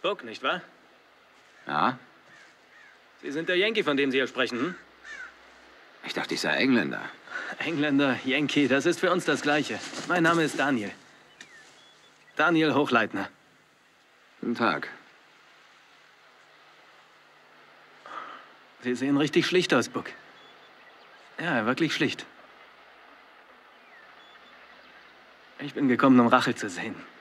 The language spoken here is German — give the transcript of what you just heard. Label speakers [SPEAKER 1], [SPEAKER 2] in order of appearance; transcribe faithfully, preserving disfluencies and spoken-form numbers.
[SPEAKER 1] Buck, nicht wahr?
[SPEAKER 2] Ja?
[SPEAKER 1] Sie sind der Yankee, von dem Sie hier sprechen, hm?
[SPEAKER 2] Ich dachte, ich sei Engländer.
[SPEAKER 1] Engländer, Yankee, das ist für uns das Gleiche. Mein Name ist Daniel. Daniel Hochleitner.
[SPEAKER 2] Guten Tag.
[SPEAKER 1] Sie sehen richtig schlicht aus, Buck. Ja, wirklich schlicht. Ich bin gekommen, um Rache zu sehen.